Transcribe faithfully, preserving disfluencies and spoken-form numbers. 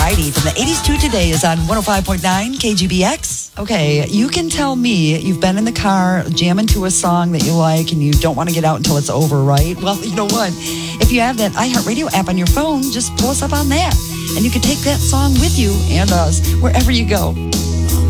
Variety from the eighties to today is on one oh five point nine K G B X. Okay, you can tell me you've been in the car jamming to a song that you like and you don't want to get out until it's over, right? Well, you know what? If you have that iHeartRadio app on your phone, just pull us up on that. And you can take that song with you and us wherever you go.